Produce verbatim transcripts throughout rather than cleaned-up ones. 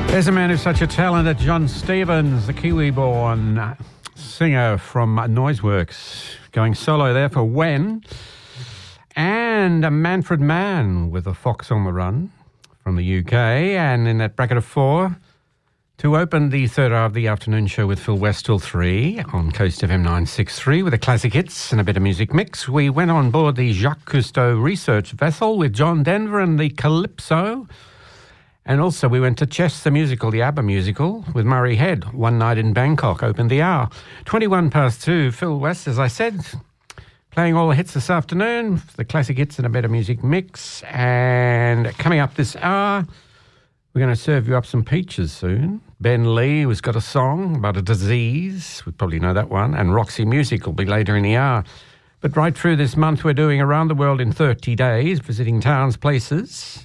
There's a man who's such a talent, John Stevens, the Kiwi-born singer from Noiseworks, going solo there for When. And a Manfred Mann with A Fox on the Run from the U K. And in that bracket of four, to open the third hour of the afternoon show with Phil West till three on Coast F M nine sixty-three with the classic hits and a bit of music mix. We went on board the Jacques Cousteau research vessel with John Denver and the Calypso. And also we went to Chess the Musical, the ABBA musical, with Murray Head. One Night in Bangkok opened the hour. twenty-one past two, Phil West, as I said, playing all the hits this afternoon, the classic hits and a better music mix. And coming up this hour, we're going to serve you up some peaches soon. Ben Lee, who's got a song about a disease. We probably know that one. And Roxy Music will be later in the hour. But right through this month, we're doing Around the World in thirty days, visiting towns, places,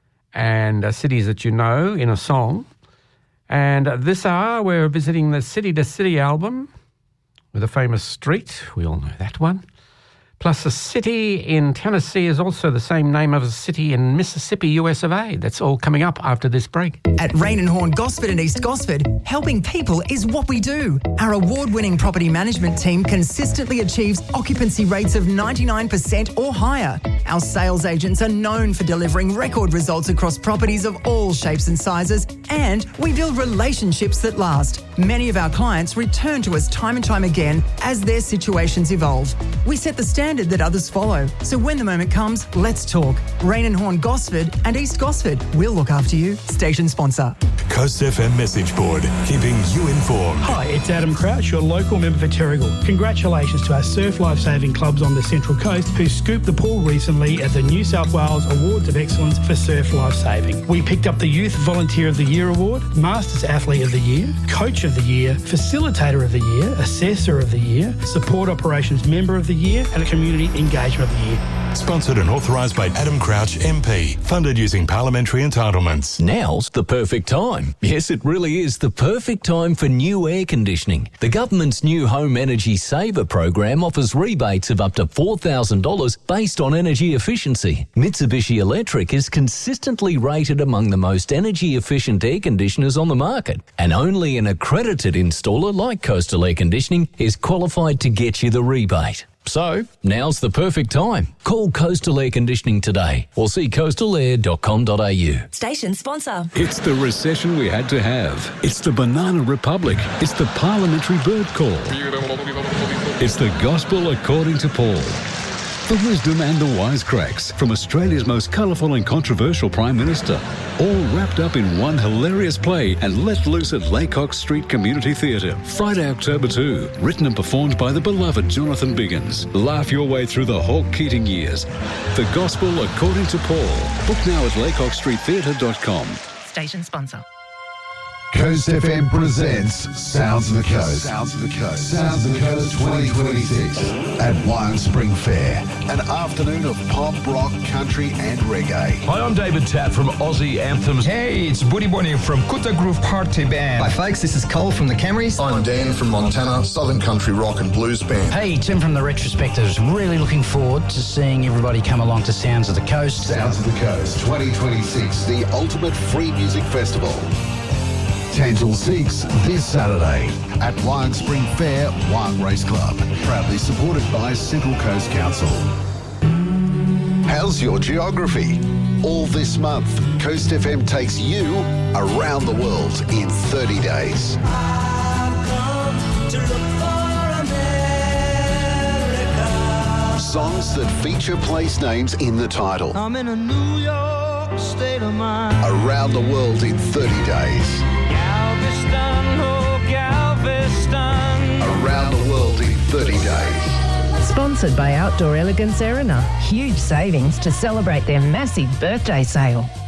and uh, cities that you know in a song. And uh, this hour, we're visiting the City to City album with a famous street. We all know that one. Plus, a city in Tennessee is also the same name of a city in Mississippi, U S of A. That's all coming up after this break. At Rain and Horn Gosford and East Gosford, helping people is what we do. Our award-winning property management team consistently achieves occupancy rates of ninety-nine percent or higher. Our sales agents are known for delivering record results across properties of all shapes and sizes, and we build relationships that last. Many of our clients return to us time and time again as their situations evolve. We set the standard that others follow. So when the moment comes, let's talk. Rain and Horn Gosford and East Gosford. We'll look after you. Station sponsor. Coast F M message board, keeping you informed. Hi, it's Adam Crouch, your local member for Terrigal. Congratulations to our surf lifesaving clubs on the Central Coast who scooped the pool recently at the New South Wales Awards of Excellence for Surf Lifesaving. We picked up the Youth Volunteer of the Year Award, Masters Athlete of the Year, Coach of the Year, Facilitator of the Year, Assessor of the Year, Support Operations Member of the Year, and a Community Engagement of the Year. Sponsored and authorised by Adam Crouch M P. Funded using parliamentary entitlements. Now's the perfect time. Yes, it really is the perfect time for new air conditioning. The government's new Home Energy Saver program offers rebates of up to four thousand dollars based on energy efficiency. Mitsubishi Electric is consistently rated among the most energy efficient air conditioners on the market, and only an accredited installer like Coastal Air Conditioning is qualified to get you the rebate. So, now's the perfect time. Call Coastal Air Conditioning today or see coastal air dot com dot a u. Station sponsor. It's the recession we had to have. It's the Banana Republic. It's the Parliamentary Bird Call. It's the Gospel according to Paul. The wisdom and the wisecracks from Australia's most colourful and controversial Prime Minister, all wrapped up in one hilarious play and let loose at Laycock Street Community Theatre, Friday, October second. Written and performed by the beloved Jonathan Biggins. Laugh your way through the Hawke Keating years. The Gospel according to Paul. Book now at laycock street theatre dot com. Station sponsor. Coast F M presents Sounds of the Coast. Sounds of the Coast. Sounds of the Coast twenty twenty-six at Wyong Spring Fair. An afternoon of pop, rock, country and reggae. Hi, I'm David Tapp from Aussie Anthems. Hey, it's Buddy Bonnie from Kutta Groove Party Band. Hi folks, this is Cole from the Camrys. I'm Dan from Montana, Southern Country Rock and Blues Band. Hey, Tim from the Retrospectives. Really looking forward to seeing everybody come along to Sounds of the Coast. Sounds of the Coast twenty twenty-six, the ultimate free music festival. ten till six this Saturday at Wyong Spring Fair, Wyong Race Club. Proudly supported by Central Coast Council. How's your geography? All this month, Coast F M takes you around the world in thirty days. Songs that feature place names in the title. I'm in a New York state of mind. Around the world in thirty days. Galveston, oh Galveston. Around the world in thirty days. Sponsored by Outdoor Elegance Erina. Huge savings to celebrate their massive birthday sale.